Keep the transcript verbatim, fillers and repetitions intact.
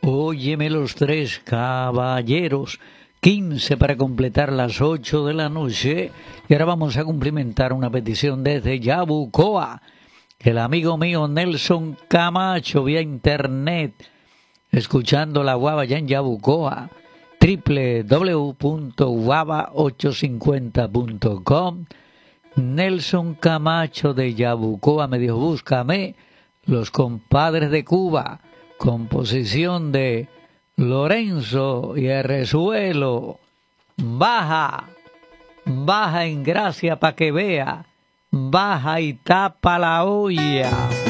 Óyeme los tres caballeros, quince para completar las ocho de la noche. Y ahora vamos a cumplimentar una petición desde Yabucoa. El amigo mío Nelson Camacho vía internet, escuchando la guava ya en Yabucoa. doble u doble u doble u punto guava ochocientos cincuenta punto com. Nelson Camacho de Yabucoa me dijo, búscame Los Compadres de Cuba, composición de Lorenzo y Arrezuelo. Baja, baja en gracia pa' que vea, baja y tapa la olla.